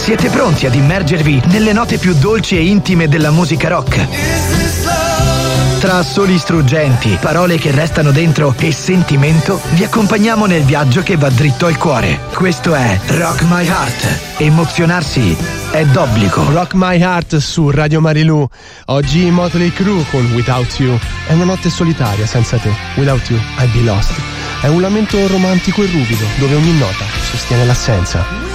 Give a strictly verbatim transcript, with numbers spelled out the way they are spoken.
Siete pronti ad immergervi nelle note più dolci e intime della musica rock? Tra assoli struggenti, parole che restano dentro e sentimento, vi accompagniamo nel viaggio che va dritto al cuore. Questo è Rock My Heart. Emozionarsi è d'obbligo. Rock My Heart su Radio Marilù. Oggi Motley Crue con Without You. È una notte solitaria senza te. Without You I'd be lost. È un lamento romantico e ruvido, dove ogni nota sostiene l'assenza.